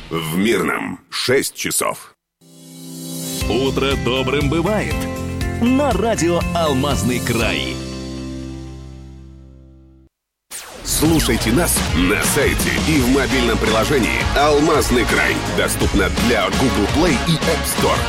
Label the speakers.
Speaker 1: В Мирном 6 часов.
Speaker 2: Утро добрым бывает. На радио «Алмазный край».
Speaker 1: Слушайте нас на сайте и в мобильном приложении «Алмазный край». Доступно для Google Play и App Store.